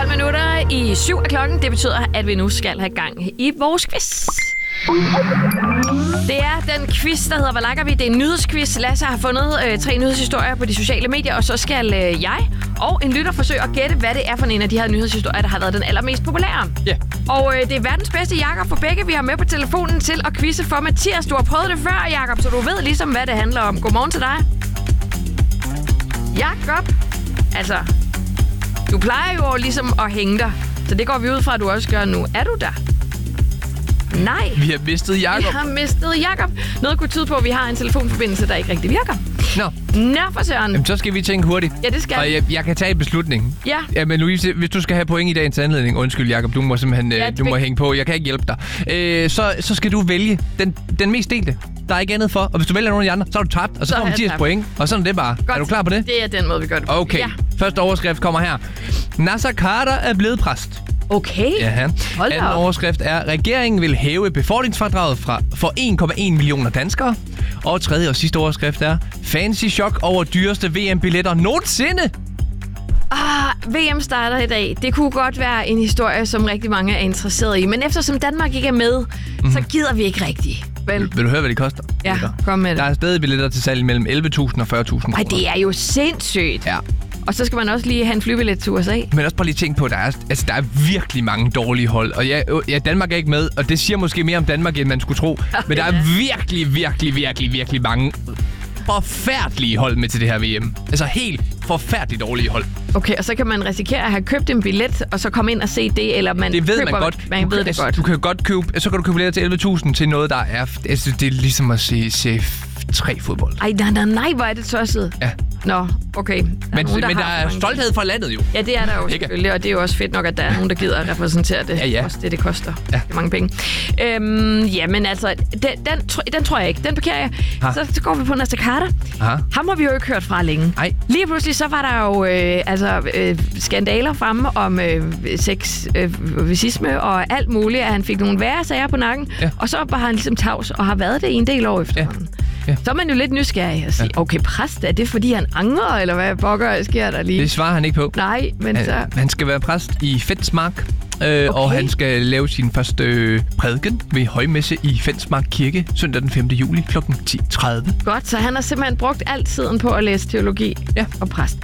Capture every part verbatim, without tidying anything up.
tolv minutter i syv af klokken. Det betyder, at vi nu skal have gang i vores quiz. Det er den quiz, der hedder Hvad lakker vi? Det er en nyhedsquiz. Lasse har fundet øh, tre nyhedshistorier på de sociale medier, og så skal øh, jeg og en lytter forsøge at gætte, hvad det er for en af de her nyhedshistorier, der har været den allermest populære. Ja. Yeah. Og øh, det er verdens bedste Jakob for begge, vi har med på telefonen til at quizze for Mathias. Du har prøvet det før, Jakob, så du ved ligesom, hvad det handler om. Godmorgen til dig. Jakob, altså, du plejer jo ligesom at hænge dig, så det går vi ud fra, at du også gør nu. Er du der? Nej. Vi har mistet Jakob. Vi har mistet Jakob. Noget kunne tyde på, at vi har en telefonforbindelse, der ikke rigtig virker. Nå. Nå for søren. Jamen, så skal vi tænke hurtigt. Ja, det skal Og jeg, jeg kan tage en beslutning. Ja. Ja, men Louise, hvis du skal have point i dagens anledning, undskyld Jakob, du må simpelthen ja, du må hænge på. Jeg kan ikke hjælpe dig. Øh, så, så skal du vælge den, den mest delte. Der er ikke andet for. Og hvis du vælger nogle af de andre, så har du tabt, og så, så får Mathias point. Og sådan er det bare. Godt. Er du klar på det? Det er den måde, vi gør det på. Okay. Ja. Første overskrift kommer her. Naser Khader er blevet præst. Okay. Ja. Hold da Anden op. overskrift er, regeringen vil hæve befordringsfradraget fra, for en komma en millioner danskere. Og tredje og sidste overskrift er, fancy chok over dyreste V M-billetter nogensinde. Ah, V M starter i dag. Det kunne godt være en historie, som rigtig mange er interesseret i. Men eftersom Danmark ikke er med, mm-hmm. så gider vi ikke rigtigt. Vel? Vil, vil du høre, hvad det koster? Ja, billetter? kom med det. Der er stadig billetter til salg mellem elleve tusind og fyrre tusind kroner. Ej, det er jo sindssygt. Ja. Og så skal man også lige have en flybillet til U S A. Men også bare lige tænke på, at der er, altså, der er virkelig mange dårlige hold. Og ja, ja, Danmark er ikke med, og det siger måske mere om Danmark, end man skulle tro. Men der er virkelig, virkelig, virkelig, virkelig mange forfærdelige hold med til det her V M. Altså helt forfærdeligt dårlige hold. Okay, og så kan man risikere at have købt en billet, og så komme ind og se det, eller man det ved køber, man godt. Man du ved kan, det godt. Du kan godt købe, så kan du købe billetter til elleve tusind til noget, der er... Altså, det er ligesom at se, se tre fodbold. Ej, nej, nej, nej, hvor er det tosset. Ja. Nå, okay. Der men nogen, der men der er stolthed fra landet jo. Ja, det er der jo selvfølgelig, og det er jo også fedt nok, at der er nogen, der gider at repræsentere det. Ja, ja. Også det, det koster. Ja. Det er mange penge. Øhm, jamen altså, den, den, den tror jeg ikke. Den parkerer jeg. Så, så går vi på Naser Khader. Aha. Ham har vi jo ikke hørt fra længe. Ej. Lige pludselig så var der jo øh, altså, øh, skandaler fremme om øh, sex, øh, racisme og alt muligt, at han fik nogle værre sager på nakken. Ja. Og så var han ligesom tavs og har været det i en del år efterhånden. Ja. Ja. Så er man jo lidt nysgerrig og sige, ja. okay, præst, er det fordi han angrer, eller hvad pokker sker der lige? Det svarer han ikke på. Nej, men han, så... Han skal være præst i Fensmark, øh, okay. og han skal lave sin første øh, prædiken ved højmesse i Fensmark Kirke søndag den femte juli klokken ti tredive. Godt, så han har simpelthen brugt al tiden på at læse teologi ja. og præst.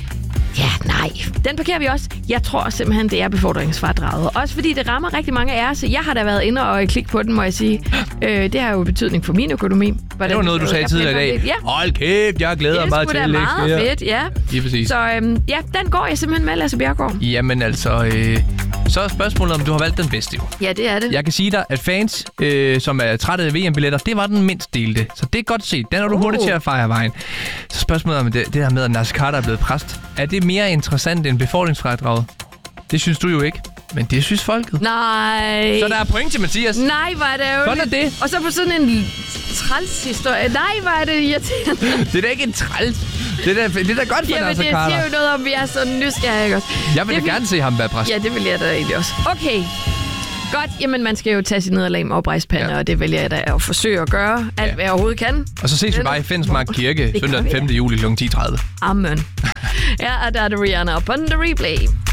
Ja, nej. Den parkerer vi også. Jeg tror simpelthen, det er befordringsfradraget. Også fordi det rammer rigtig mange af os. Jeg har da været inde og klikke på den, må jeg sige. Øh, det har jo betydning for min økonomi. Hvordan det var noget, du sagde tidligere i dag. Ja. Hold kæft, jeg glæder mig til det. Det er sgu da meget fedt, ja. Lige præcis. Så øhm, ja, den går jeg simpelthen med, Lasse Bjerregaard. Jamen altså, øh, så er spørgsmålet, om du har valgt den bedste jo. Ja, det er det. Jeg kan sige dig, at fans, øh, som er trætte af V M-billetter, det var den mindst delte. Så det er godt set. Den er du uh. hurtigt til at fejre vejen. Så spørgsmålet om det, det her med, at Naser Khader er blevet præst. Er det mere interessant end befordringsfradraget? Det synes du jo ikke. Men det synes folket. Nej. Så der er point til Mathias. Nej, hvor er det jo. Sådan er det. Og så på sådan en træls historie. Nej, hvor er det irriterende. Det er da ikke en træls. Det er da, det er da godt for Jamen, Naser Khader. det siger jo noget om, vi er så nysgerrige også. Jeg vil det da gerne se ham være præst. Ja, det vil jeg da egentlig også. Okay. Godt, jamen man skal jo tage sit nederlag med oprejspande, ja. og det vælger jeg da at forsøge at gøre alt, ja. hvad jeg overhovedet kan. Og så ses vi bare i Fensmark Kirke søndag den femte juli klokken ti tredive. Amen. Ja, og der er det Rihanna på The Replay.